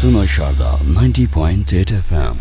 सुनो शारदा 90.8 FM।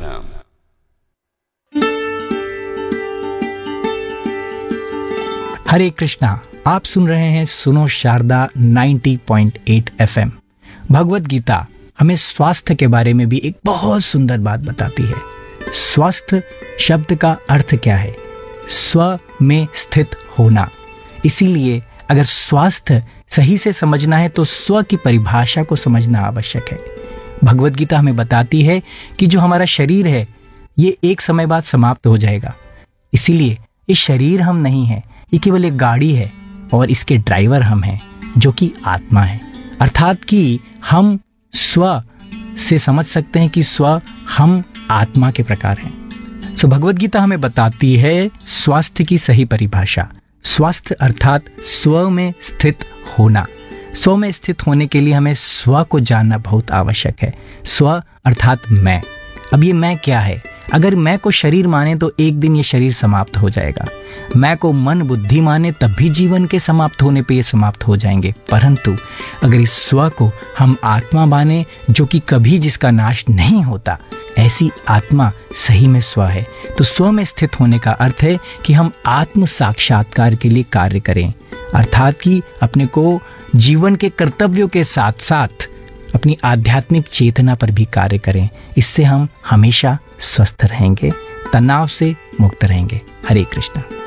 हरे कृष्णा, आप सुन रहे हैं सुनो शारदा 90.8 FM। भगवत गीता हमें स्वास्थ्य के बारे में भी एक बहुत सुंदर बात बताती है। स्वास्थ्य शब्द का अर्थ क्या है? स्व में स्थित होना। इसीलिए अगर स्वास्थ्य सही से समझना है तो स्व की परिभाषा को समझना आवश्यक है। भगवत गीता हमें बताती है कि जो हमारा शरीर है ये एक समय बाद समाप्त हो जाएगा। इसीलिए ये शरीर हम नहीं हैं, ये केवल एक गाड़ी है और इसके ड्राइवर हम हैं, जो कि आत्मा है। अर्थात कि हम स्व से समझ सकते हैं कि स्व हम आत्मा के प्रकार हैं। सो भगवत गीता हमें बताती है स्वास्थ्य की सही परिभाषा। स्वास्थ्य अर्थात स्व में स्थित होना। स्व में स्थित होने के लिए हमें स्व को जानना बहुत आवश्यक है। स्व अर्थात मैं। अब ये मैं क्या है? अगर मैं को शरीर माने तो एक दिन ये शरीर समाप्त हो जाएगा। मैं को मन बुद्धि माने तब भी जीवन के समाप्त होने पे ये समाप्त हो जाएंगे। परंतु अगर इस स्व को हम आत्मा माने, जो कि कभी जिसका नाश नहीं होता, ऐसी आत्मा सही में स्व है। तो स्व में स्थित होने का अर्थ है कि हम आत्म साक्षात्कार के लिए कार्य करें। अर्थात कि अपने को जीवन के कर्तव्यों के साथ साथ अपनी आध्यात्मिक चेतना पर भी कार्य करें। इससे हम हमेशा स्वस्थ रहेंगे, तनाव से मुक्त रहेंगे। हरे कृष्णा।